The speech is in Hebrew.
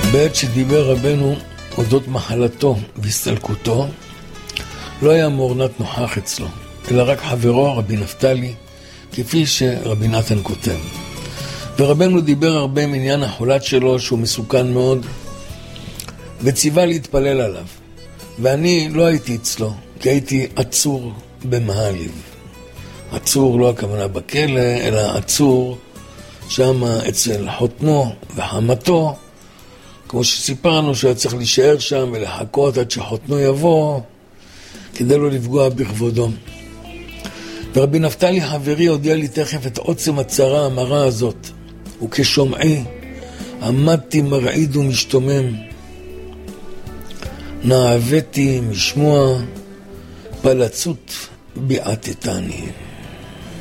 בעת שדיבר רבנו אודות מחלתו והסתלקותו, לא היה מורנת נוכח אצלו, אלא רק חברו רבי נפתלי, כפי שרבי נתן כותב. ורבנו דיבר הרבה מעניין החולת שלו, שהוא מסוכן מאוד, וציווה להתפלל עליו. ואני לא הייתי אצלו, כי הייתי עצור במהליב. עצור לא הכוונה בכלא, אלא עצור שם אצל חותנו וחמתו, כמו שסיפרנו שהיה צריך להישאר שם ולחכות עד שחותנו יבוא, כדי לא לפגוע בכבודו. ורבי נפתלי חברי הודיע לי תכף את עוצם הצרה המרה הזאת, וכשומעי עמדתי מרעיד ומשתומם, נעוותי משמוע פלצות ביעתתני.